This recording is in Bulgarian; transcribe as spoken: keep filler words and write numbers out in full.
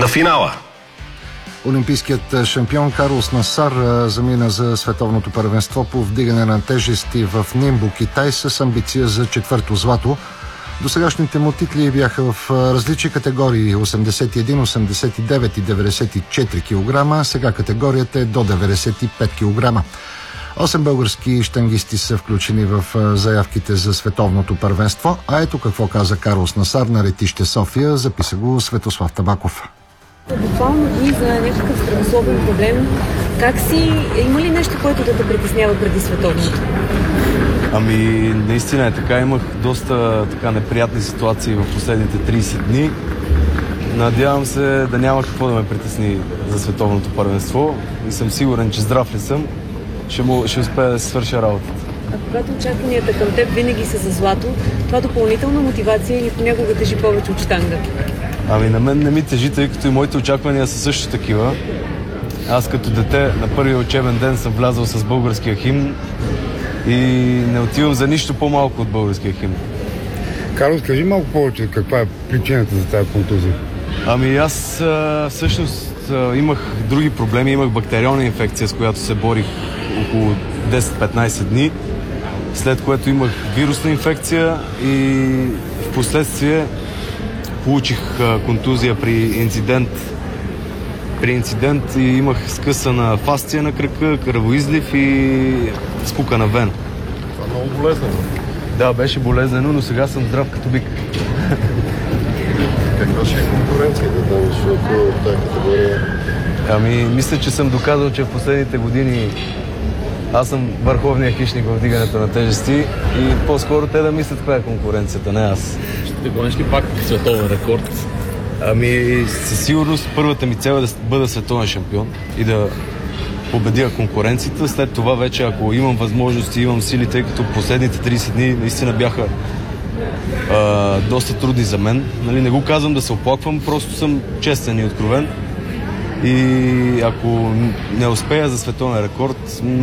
на финала. Олимпийският шампион Карлос Насар замина за световното първенство по вдигане на тежести в Нимбо, Китай, с амбиция за четвърто злато. Досегашните му титли бяха в различни категории: осемдесет и един, осемдесет и девет и деветдесет и четири килограма. Сега категорията е до деветдесет и пет килограма. Осем български щангисти са включени в заявките за световното първенство. А ето какво каза Карлос Насар на летище София. Записа го Светослав Табаков. Буквално и за някакъв здравословен проблем. Как си? Има ли нещо, което да те притеснява преди световното? Ами, наистина е така. Имах доста така неприятни ситуации в последните трийсет дни. Надявам се да няма какво да ме притесни за световното първенство и съм сигурен, че здрав ли съм, ще, му, ще успея да се свърша работата. А когато очакванията към теб винаги са за злато, това допълнителна мотивация или понякога тежи повече от щанга? Ами на мен не ми тежи, тъй като и моите очаквания са също такива. Аз като дете на първия учебен ден съм влязъл с българския химн и не отивам за нищо по-малко от българския химн. Карлос, кажи малко повече каква е причината за тази контузия. Ами аз а, всъщност а, имах други проблеми. Имах бактериална инфекция, с която се борих около десет-петнайсет дни, след което имах вирусна инфекция и в последствие получих а, контузия при инцидент при инцидент и имах скъсана фасция на кръка, кръвоизлив и спукана вена. Това много болезнено. Да, беше болезнено, но сега съм здрав като бик. Каква ще е конкуренцията да защото тази категория? Ами, мисля, че съм доказал, че в последните години аз съм върховният хищник в вдигането на тежести и по-скоро те да мислят каква е конкуренцията, не аз. Ще гониш ли пак световен рекорд? Ами, със сигурност първата ми цел е да бъда световен шампион и да победя конкуренцията. След това вече, ако имам възможности, имам сили, тъй като последните трийсет дни наистина бяха а, доста трудни за мен. Нали, не го казвам да се оплаквам, просто съм честен и откровен. И ако не успея за световен рекорд,